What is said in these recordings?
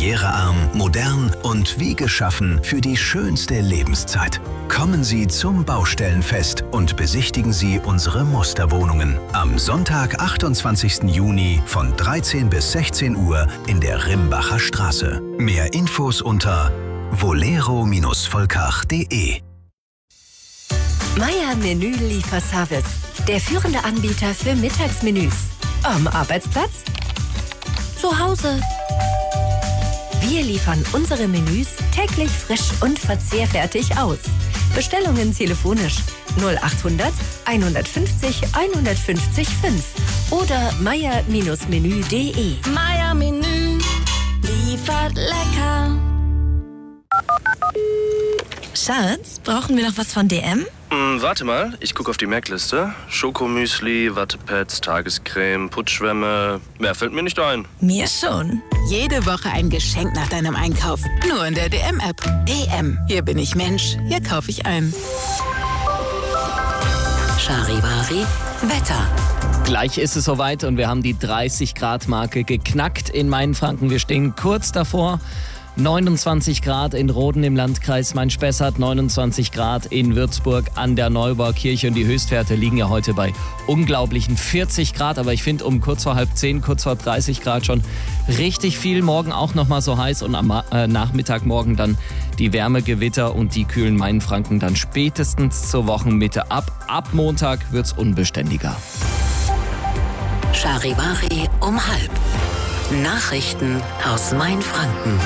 Barrierearm, modern und wie geschaffen für die schönste Lebenszeit. Kommen Sie zum Baustellenfest und besichtigen Sie unsere Musterwohnungen. Am Sonntag, 28. Juni von 13 bis 16 Uhr in der Rimbacher Straße. Mehr Infos unter volero-volkach.de. Meier Menü-Lieferservice. Der führende Anbieter für Mittagsmenüs. Am Arbeitsplatz? Zu Hause? Wir liefern unsere Menüs täglich frisch und verzehrfertig aus. Bestellungen telefonisch 0800 150 150 5 oder meier-menü.de. Meier Menü liefert lecker. Schatz, brauchen wir noch was von DM? Warte mal, ich gucke auf die Merkliste. Schokomüsli, Wattepads, Tagescreme, Putzschwämme. Mehr fällt mir nicht ein. Mir schon. Jede Woche ein Geschenk nach deinem Einkauf. Nur in der DM-App. DM. Hier bin ich Mensch. Hier kaufe ich ein. Charivari Wetter. Gleich ist es soweit und wir haben die 30-Grad-Marke geknackt in Mainfranken. Wir stehen kurz davor. 29 Grad in Roden im Landkreis Main-Spessart, 29 Grad in Würzburg an der Neubaukirche und die Höchstwerte liegen ja heute bei unglaublichen 40 Grad, aber ich finde um kurz vor 9:30, kurz vor 30 Grad schon richtig viel. Morgen auch nochmal so heiß und am Nachmittag morgen dann die Wärmegewitter und die kühlen Mainfranken dann spätestens zur Wochenmitte ab. Ab Montag wird's unbeständiger. Charivari um 12:30. Nachrichten aus Mainfranken.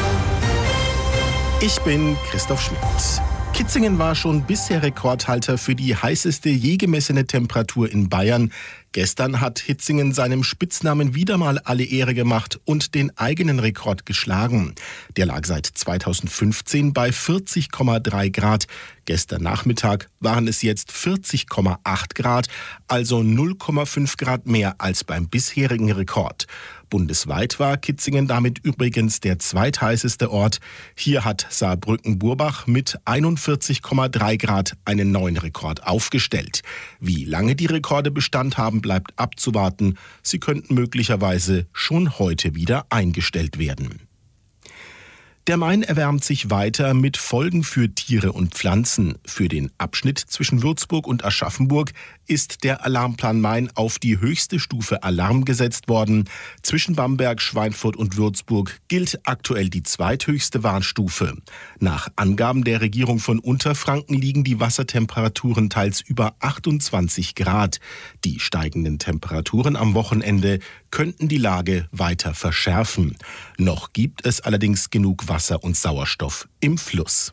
Ich bin Christoph Schmidt. Kitzingen war schon bisher Rekordhalter für die heißeste je gemessene Temperatur in Bayern. Gestern hat Hitzingen seinem Spitznamen wieder mal alle Ehre gemacht und den eigenen Rekord geschlagen. Der lag seit 2015 bei 40,3 Grad. Gestern Nachmittag waren es jetzt 40,8 Grad, also 0,5 Grad mehr als beim bisherigen Rekord. Bundesweit war Kitzingen damit übrigens der zweitheißeste Ort. Hier hat Saarbrücken-Burbach mit 41,3 Grad einen neuen Rekord aufgestellt. Wie lange die Rekorde Bestand haben, bleibt abzuwarten. Sie könnten möglicherweise schon heute wieder eingestellt werden. Der Main erwärmt sich weiter mit Folgen für Tiere und Pflanzen. Für den Abschnitt zwischen Würzburg und Aschaffenburg ist der Alarmplan Main auf die höchste Stufe Alarm gesetzt worden. Zwischen Bamberg, Schweinfurt und Würzburg gilt aktuell die zweithöchste Warnstufe. Nach Angaben der Regierung von Unterfranken liegen die Wassertemperaturen teils über 28 Grad. Die steigenden Temperaturen am Wochenende könnten die Lage weiter verschärfen. Noch gibt es allerdings genug Wasser und Sauerstoff im Fluss.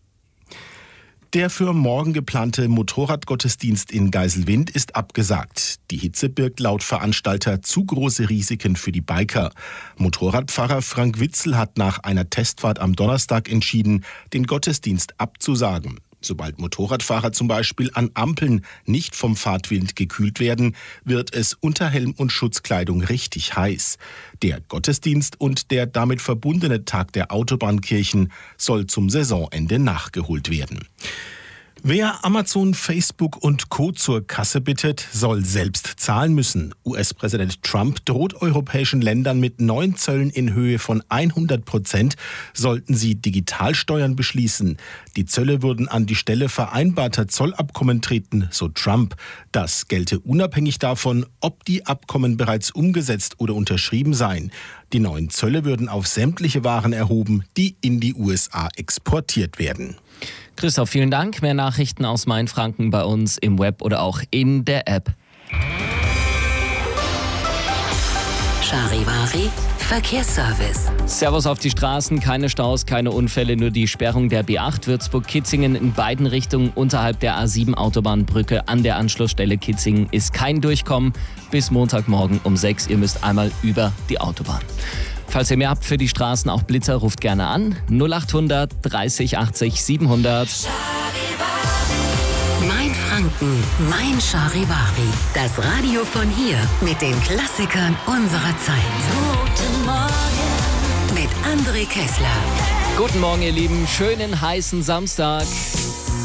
Der für morgen geplante Motorradgottesdienst in Geiselwind ist abgesagt. Die Hitze birgt laut Veranstalter zu große Risiken für die Biker. Motorradpfarrer Frank Witzel hat nach einer Testfahrt am Donnerstag entschieden, den Gottesdienst abzusagen. Sobald Motorradfahrer zum Beispiel an Ampeln nicht vom Fahrtwind gekühlt werden, wird es unter Helm und Schutzkleidung richtig heiß. Der Gottesdienst und der damit verbundene Tag der Autobahnkirchen soll zum Saisonende nachgeholt werden. Wer Amazon, Facebook und Co. zur Kasse bittet, soll selbst zahlen müssen. US-Präsident Trump droht europäischen Ländern mit neuen Zöllen in Höhe von 100%, sollten sie Digitalsteuern beschließen. Die Zölle würden an die Stelle vereinbarter Zollabkommen treten, so Trump. Das gelte unabhängig davon, ob die Abkommen bereits umgesetzt oder unterschrieben seien. Die neuen Zölle würden auf sämtliche Waren erhoben, die in die USA exportiert werden. Christoph, vielen Dank. Mehr Nachrichten aus Mainfranken bei uns im Web oder auch in der App. Charivari Verkehrsservice. Servus auf die Straßen, keine Staus, keine Unfälle, nur die Sperrung der B8 Würzburg-Kitzingen in beiden Richtungen unterhalb der A7 Autobahnbrücke an der Anschlussstelle Kitzingen ist kein Durchkommen bis Montagmorgen um 6. Ihr müsst einmal über die Autobahn. Falls ihr mehr habt für die Straßen, auch Blitzer, ruft gerne an 0800 30 80 700. Mainfranken, mein Charivari. Das Radio von hier mit den Klassikern unserer Zeit. Guten Morgen mit André Kessler. Guten Morgen, ihr Lieben. Schönen heißen Samstag.